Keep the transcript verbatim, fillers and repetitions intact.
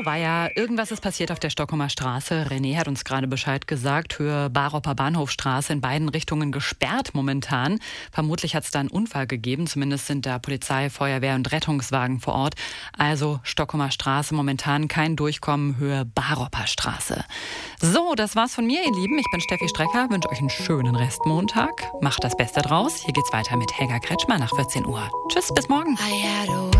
war ja, irgendwas ist passiert auf der Stockholmer Straße. René hat uns gerade Bescheid gesagt. Höhe Baroper Bahnhofstraße in beiden Richtungen gesperrt momentan. Vermutlich hat es da einen Unfall gegeben. Zumindest sind da Polizei, Feuerwehr und Rettungswagen vor Ort. Also Stockholmer Straße momentan kein Durchkommen, Höhe Baroper Straße. So, das war's von mir, ihr Lieben. Ich bin Steffi Strecker, wünsche euch einen schönen Restmontag. Macht das Beste draus. Hier geht's weiter mit Helga Kretschmer nach vierzehn Uhr. Tschüss, bis morgen.